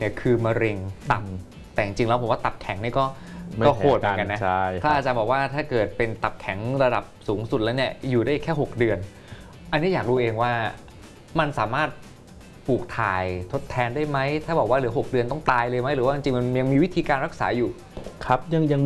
เนี่ยคือมะเร็งตับแต่จริงๆแล้วผมว่าตับแข็งนี่ก็โหดเหมือนกันนะถ้าอาจารย์บอกว่าถ้าเกิดเป็นตับแข็งระดับสูงสุดแล้วเนี่ยอยู่ได้แค่6 เดือนอันนี้อยากรู้เองว่ามันสามารถปลูกถ่ายทดแทนได้ไหมถ้าบอกว่าเหลือ6 เดือนต้องตายเลยไหมหรือว่าจริงๆมันยังมีวิธีการรักษาอยู่ครับยัง